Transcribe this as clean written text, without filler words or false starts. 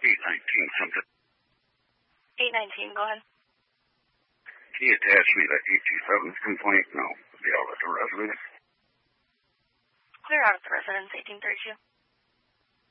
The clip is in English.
819 something. 819, go ahead. Can you attach me that 827 complaint? No, the rest of it. Clear out of the residence, 1832.